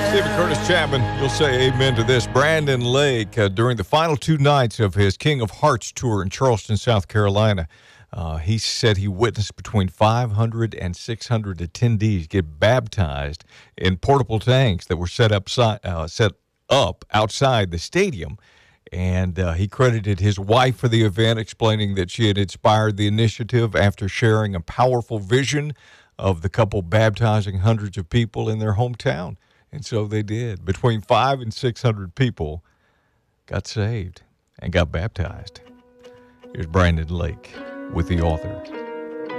David Curtis Chapman, you'll say amen to this. Brandon Lake, during the final two nights of his King of Hearts tour in Charleston, South Carolina, he said he witnessed between 500 and 600 attendees get baptized in portable tanks that were set up outside the stadium. And he credited his wife for the event, explaining that she had inspired the initiative after sharing a powerful vision of the couple baptizing hundreds of people in their hometown. And so they did. Between 500 and 600 people got saved and got baptized. Here's Brandon Lake with The Author.